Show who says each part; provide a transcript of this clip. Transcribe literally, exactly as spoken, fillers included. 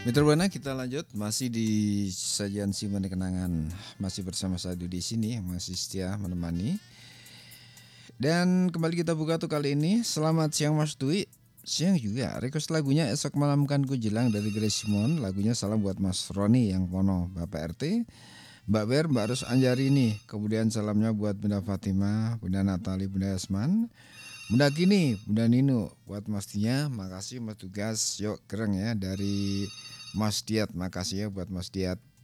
Speaker 1: Mitra Buana, kita lanjut masih di sajian Simpan Kenangan, masih bersama saya di sini, masih setia menemani. Dan kembali kita buka tuh kali ini. Selamat siang Mas Dwi. Siang juga. Request lagunya Esok Malam Kan Ku Jelang dari Grace Simon. Lagunya salam buat Mas Roni yang Pono, Bapak R T, Mbak Ber, Mbak Rus Anjarini. Kemudian salamnya buat Bunda Fatima, Bunda Natali, Bunda Yasman, Bunda Kini, Bunda Nino. Buat Mas Tia, makasih Mas Tugas. Yuk kereng ya dari Mas Diat, makasih ya buat Mas Diat.